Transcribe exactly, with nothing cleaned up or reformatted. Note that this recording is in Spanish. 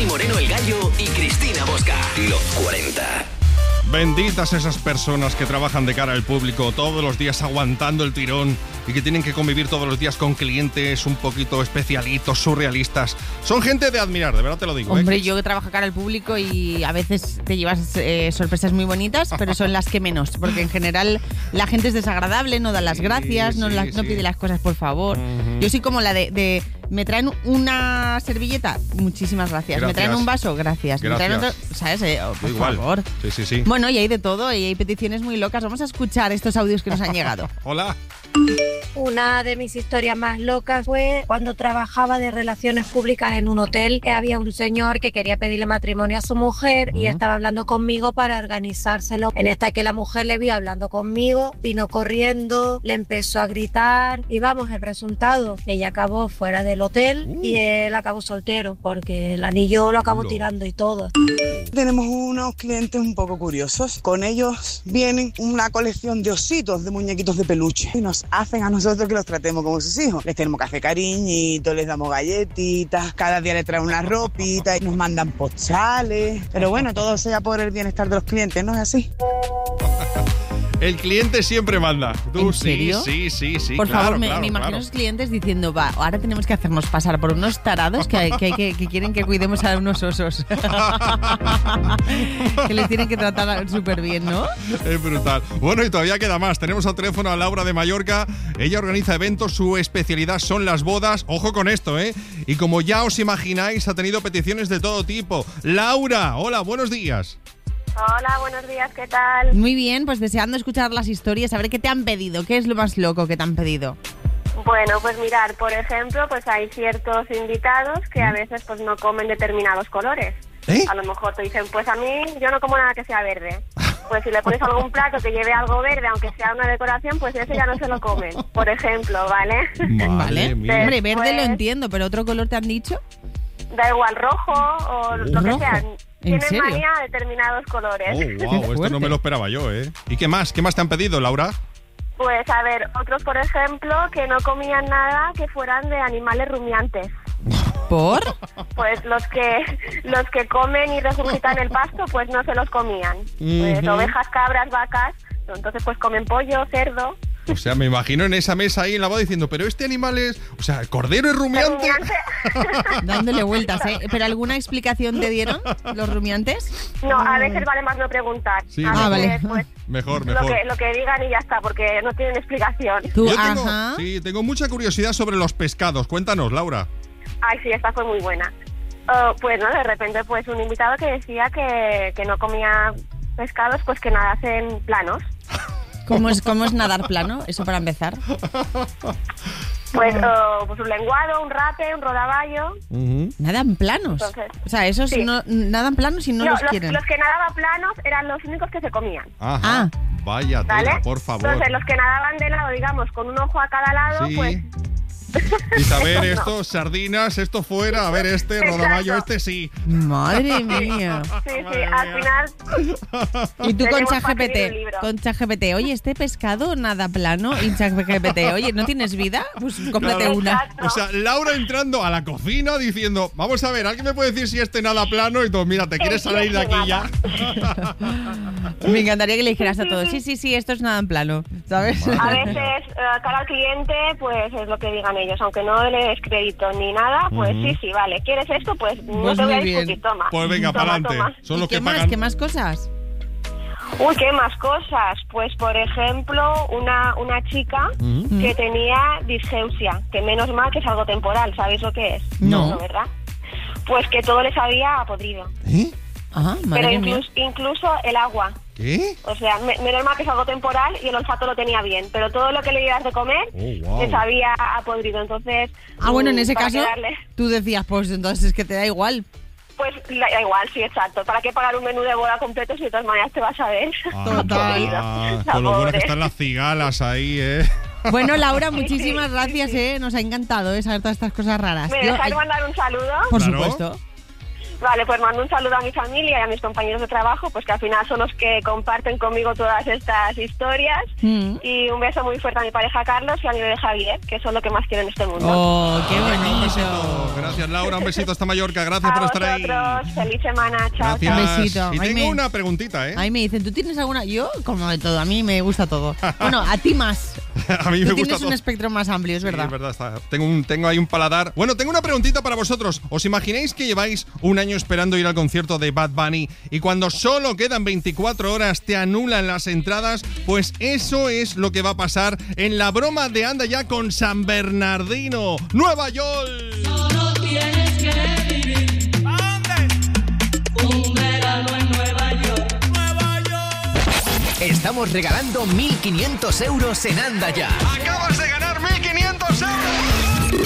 Dani Moreno, El Gallo y Cristina Bosca. Los cuarenta. Benditas esas personas que trabajan de cara al público todos los días aguantando el tirón y que tienen que convivir todos los días con clientes un poquito especialitos, surrealistas. Son gente de admirar, de verdad te lo digo. Hombre, ¿eh? yo que trabajo cara al público y a veces te llevas eh, sorpresas muy bonitas, pero son las que menos, porque en general la gente es desagradable, no da las gracias, sí, no, la- sí. no pide las cosas por favor. Ujú. Yo soy como la de, de ¿me traen una servilleta? Muchísimas gracias. ¿Me traen Gracias. un vaso? Gracias. ¿Me traen Gracias. otro? ¿Sabes? Eh, oh, por Igual. favor. Sí, sí, sí. Bueno, y hay de todo, y hay peticiones muy locas. Vamos a escuchar estos audios que nos han llegado. Hola. Una de mis historias más locas fue cuando trabajaba de relaciones públicas en un hotel, que había un señor que quería pedirle matrimonio a su mujer y estaba hablando conmigo para organizárselo. En esta que la mujer le vio hablando conmigo, vino corriendo, le empezó a gritar y vamos, el resultado, ella acabó fuera del hotel y él acabó soltero porque el anillo lo acabó Lo. tirando y todo. Tenemos unos clientes un poco curiosos. Con ellos vienen una colección de ositos, de muñequitos de peluche. Y nos hacen a nosotros que los tratemos como sus hijos. Les tenemos que hacer cariñitos, les damos galletitas, cada día les traen una ropita y nos mandan postales. Pero bueno, todo sea por el bienestar de los clientes, ¿no es así? El cliente siempre manda. Tú ¿En sí, serio? sí, sí, sí. Por claro, favor, me, claro, me imagino a claro. los clientes diciendo, va, ahora tenemos que hacernos pasar por unos tarados que, hay- que, hay que, que quieren que cuidemos a unos osos. Que les tienen que tratar súper bien, ¿no? Es brutal. Bueno, y todavía queda más. Tenemos al teléfono a Laura de Mallorca. Ella organiza eventos, su especialidad son las bodas. Ojo con esto, ¿eh? Y como ya os imagináis, ha tenido peticiones de todo tipo. Laura, hola, buenos días. Hola, buenos días, ¿qué tal? Muy bien, pues deseando escuchar las historias, a ver qué te han pedido, qué es lo más loco que te han pedido. Bueno, pues mirar, por ejemplo, pues hay ciertos invitados que a veces pues no comen determinados colores. ¿Eh? A lo mejor te dicen, pues a mí yo no como nada que sea verde. Pues si le pones algún plato que lleve algo verde, aunque sea una decoración, pues ese ya no se lo comen, por ejemplo, ¿vale? Madre mía. Hombre, verde Pues- lo entiendo, pero ¿otro color te han dicho? Da igual, rojo o lo que ¿Rojo? sea. ¿En Tienen serio? manía a determinados colores. Oh, Qué wow, esto no fuerte. me lo esperaba yo, ¿eh? ¿Y qué más? ¿Qué más te han pedido, Laura? Pues a ver, otros, por ejemplo, que no comían nada que fueran de animales rumiantes. ¿Por? Pues los que los que comen y regurgitan el pasto, pues no se los comían. Pues Ujú. ovejas, cabras, vacas, entonces pues comen pollo, cerdo. O sea, me imagino en esa mesa ahí en la boda diciendo, pero este animal es... O sea, el cordero es rumiante. ¿Rumiante? Dándole vueltas, ¿eh? ¿Pero alguna explicación te dieron los rumiantes? No, a veces vale más no preguntar. Sí, a Ah, veces, vale. pues, Mejor, lo mejor. que, lo que digan y ya está, porque no tienen explicación. Tú, Yo tengo, ajá. sí, tengo mucha curiosidad sobre los pescados. Cuéntanos, Laura. Ay, sí, esta fue muy buena. Oh, pues no, de repente pues un invitado que decía que, que no comía pescados, pues que nadasen planos. ¿Cómo es, ¿Cómo es nadar plano? Eso para empezar. Pues, oh, pues un lenguado, un rape, un rodaballo. Nadan planos. Entonces, O sea, esos sí. no, nadan planos y no, No, los los, quieren. los que nadaban planos eran los únicos que se comían, Ajá. Ah. Vaya ¿vale? tela, por favor. Entonces, los que nadaban de lado, digamos, con un ojo a cada lado, Sí. pues... Y saber No. esto, sardinas, esto fuera, a ver este, Exacto. rodaballo, este sí. Madre mía. Sí, sí, Madre al mía. final... Y tú con Tenemos para escribir ChatGPT, un libro. con ChatGPT, oye, este pescado nada plano. Y ChatGPT, oye, ¿no tienes vida? Pues cómprate Claro. una. Exacto. O sea, Laura entrando a la cocina diciendo, vamos a ver, ¿alguien me puede decir si este nada plano? Y tú, mira, ¿te quieres salir de aquí ya? Me encantaría que le dijeras a todos, sí, sí, sí, esto es nada en plano, ¿sabes? A veces, eh, cara al cliente, pues es lo que digan ellos. Aunque no le des crédito ni nada, pues sí, sí, vale. ¿Quieres esto? Pues no Pues te voy a muy bien. discutir, toma. Pues venga, Toma, para adelante. toma. Son ¿Y los qué que más? pagan. ¿Qué más cosas? Uy, ¿qué más cosas? Pues, por ejemplo, una, una chica que tenía disgeusia, que menos mal que es algo temporal, ¿sabéis lo que es? No. ¿Verdad? Pues que todo les había podrido. ¿Eh? Ah, Pero madre mía. incluso, incluso el agua. ¿Qué? O sea, me- menos mal que es algo temporal y el olfato lo tenía bien, pero todo lo que le dieras de comer Oh, wow. les había a podrido. Entonces, Ah, bueno, en mm, ese para caso, quedarle- tú decías, pues entonces es que te da igual. Pues la- da igual, sí, exacto. ¿Para qué pagar un menú de boda completo si de todas maneras te vas a ver? Ah, La con lo bueno que pobre. están las cigalas ahí, ¿eh? Bueno, Laura, Sí, muchísimas sí, gracias, sí, sí. ¿eh? Nos ha encantado, ¿eh? Saber todas estas cosas raras. ¿Me Yo- dejáis mandar un saludo? Por Claro. supuesto. Vale, pues mando un saludo a mi familia y a mis compañeros de trabajo, pues que al final son los que comparten conmigo todas estas historias. Mm. Y un beso muy fuerte a mi pareja Carlos y a mi bebé Javier, que son lo que más quiero en este mundo. ¡Oh, qué bonito! Un besito. Gracias, Laura. Un besito hasta Mallorca. Gracias a por estar ahí. Feliz semana. Chao. Gracias. Un besito. Y Ahí tengo me... una preguntita, ¿eh? Ahí me dicen, ¿tú tienes alguna? Yo, como de todo. A mí me gusta todo. Bueno, a ti más. A mí Tú me gusta tienes todo. un espectro más amplio, es Sí, verdad. es verdad, está. Tengo, un, tengo ahí un paladar. Bueno, tengo una preguntita para vosotros. ¿Os imagináis que lleváis un año esperando ir al concierto de Bad Bunny y cuando solo quedan veinticuatro horas te anulan las entradas? Pues eso es lo que va a pasar en la broma de Anda Ya con San Bernardino, Nueva York. Solo tienes que vivir. ¿A dónde? Un verano en Nueva York. Nueva York. Estamos regalando mil quinientos euros en Anda Ya. ¡Acabas de ganar mil quinientos euros!